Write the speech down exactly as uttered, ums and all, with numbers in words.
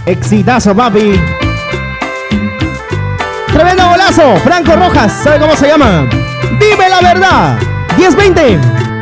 Exitazo, papi. Tremendo golazo. Franco Rojas, ¿sabe cómo se llama? Dime la verdad. diez veinte.